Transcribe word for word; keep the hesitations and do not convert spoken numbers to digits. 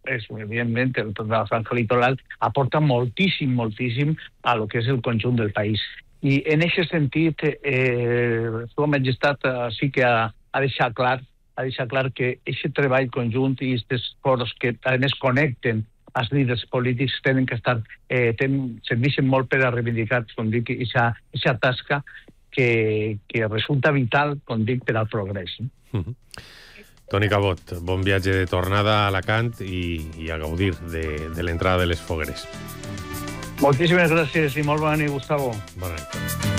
és, evidentment, el, la franja litoral aporta moltíssim, moltíssim a lo que és el conjunt del país. I en aquest sentit, eh, Seva Majestat eh, sí que ha, ha deixat clar ha deixat clar que aquest treball conjunt i aquests foros que, a més, connecten els líders polítics tenen que estar, eh, tenen, serveixen molt per a reivindicar, com dic, aquesta tasca que, que resulta vital, com dic, per al progrés. Mm-hmm. Toni Cabot, bon viatge de tornada a Alacant i, i a gaudir de, de l'entrada de les fogueres. Moltíssimes gràcies i molt bona nit, Gustavo. Bona nit.